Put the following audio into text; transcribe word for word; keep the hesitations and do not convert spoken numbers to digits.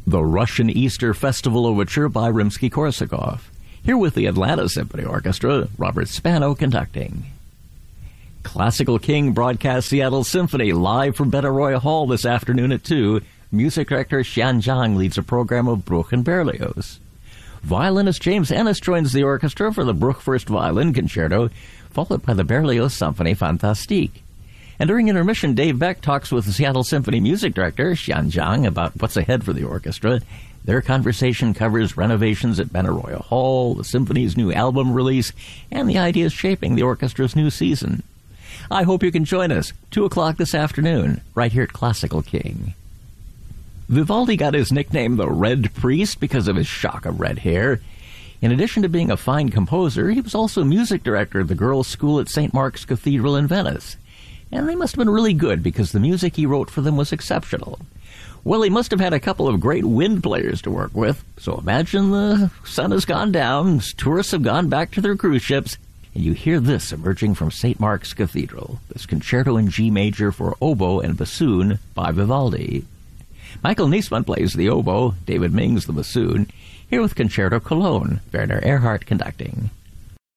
The Russian Easter Festival Overture by Rimsky-Korsakov. Here with the Atlanta Symphony Orchestra, Robert Spano conducting. Classical King broadcasts Seattle Symphony live from Benaroya Hall this afternoon at two. Music director Xian Zhang leads a program of Bruch and Berlioz. Violinist James Ennis joins the orchestra for the Bruch First Violin Concerto, followed by the Berlioz Symphonie Fantastique. And during intermission, Dave Beck talks with the Seattle Symphony music director, Xian Zhang, about what's ahead for the orchestra. Their conversation covers renovations at Benaroya Hall, the symphony's new album release, and the ideas shaping the orchestra's new season. I hope you can join us, two o'clock this afternoon, right here at Classical King. Vivaldi got his nickname the Red Priest because of his shock of red hair. In addition to being a fine composer, he was also music director of the girls' school at Saint Mark's Cathedral in Venice. And they must have been really good because the music he wrote for them was exceptional. Well, he must have had a couple of great wind players to work with. So imagine the sun has gone down, tourists have gone back to their cruise ships, and you hear this emerging from Saint Mark's Cathedral, this concerto in G major for oboe and bassoon by Vivaldi. Michael Niesmann plays the oboe, David Mings the bassoon, here with Concerto Cologne, Werner Erhardt conducting.